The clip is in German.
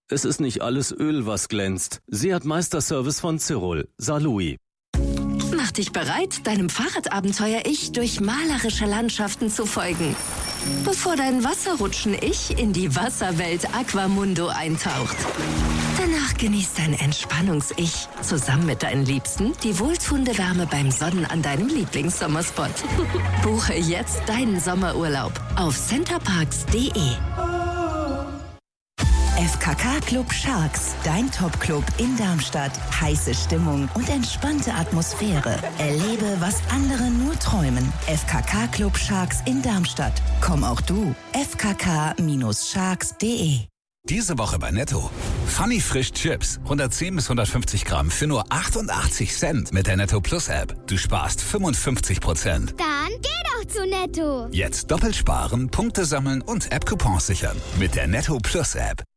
Es ist nicht alles Öl, was glänzt. Seat Meisterservice von Cyrol. Saarlouis. Mach dich bereit, deinem Fahrradabenteuer-Ich durch malerische Landschaften zu folgen. Bevor dein Wasserrutschen-Ich in die Wasserwelt Aquamundo eintaucht. Danach genießt dein Entspannungs-Ich zusammen mit deinen Liebsten die wohltuende Wärme beim Sonnen an deinem Lieblingssommerspot. Buche jetzt deinen Sommerurlaub auf centerparks.de. FKK Club Sharks, dein Top-Club in Darmstadt. Heiße Stimmung und entspannte Atmosphäre. Erlebe, was andere nur träumen. FKK Club Sharks in Darmstadt. Komm auch du. fkk-sharks.de. Diese Woche bei Netto. Funny Frisch Chips. 110 bis 150 Gramm für nur 88 Cent mit der Netto Plus App. Du sparst 55%. Dann geh doch zu Netto. Jetzt doppelt sparen, Punkte sammeln und App-Coupons sichern. Mit der Netto Plus App.